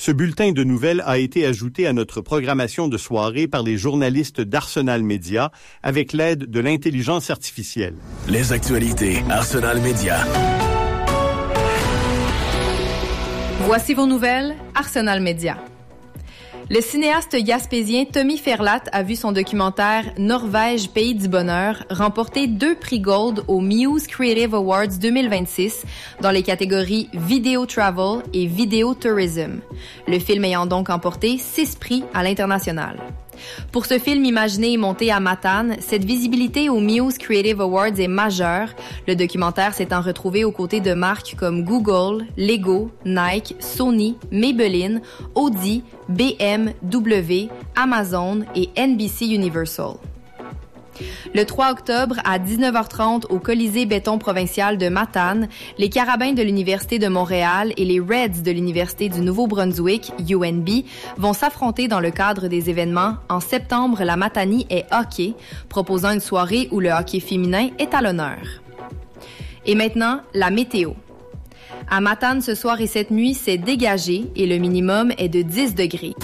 Ce bulletin de nouvelles a été ajouté à notre programmation de soirée par les journalistes d'Arsenal Média avec l'aide de l'intelligence artificielle. Les actualités Arsenal Média. Voici vos nouvelles, Arsenal Média. Le cinéaste gaspésien Tommy Ferlat a vu son documentaire Norvège, pays du bonheur remporter 2 prix Gold aux Muse Creative Awards 2026 dans les catégories Video Travel et Video Tourism. Le film ayant donc emporté 6 prix à l'international. Pour ce film imaginé et monté à Matane, cette visibilité aux Muse Creative Awards est majeure, le documentaire s'étant retrouvé aux côtés de marques comme Google, Lego, Nike, Sony, Maybelline, Audi, BMW, Amazon et NBC Universal. Le 3 octobre, à 19h30, au Colisée béton provincial de Matane, les Carabins de l'Université de Montréal et les Reds de l'Université du Nouveau-Brunswick, UNB, vont s'affronter dans le cadre des événements En septembre, la Matanie est hockey, proposant une soirée où le hockey féminin est à l'honneur. Et maintenant, la météo. À Matane, ce soir et cette nuit, c'est dégagé et le minimum est de 10 degrés.